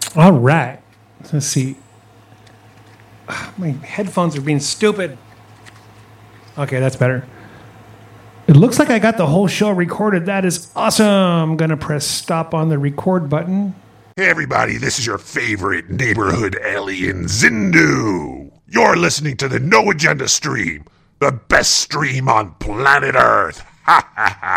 All right. Let's see. My headphones are being stupid. Okay, that's better. It looks like I got the whole show recorded. That is awesome. I'm going to press stop on the record button. Hey everybody, this is your favorite neighborhood alien, Zindu. You're listening to the No Agenda stream, the best stream on planet Earth. Ha ha ha.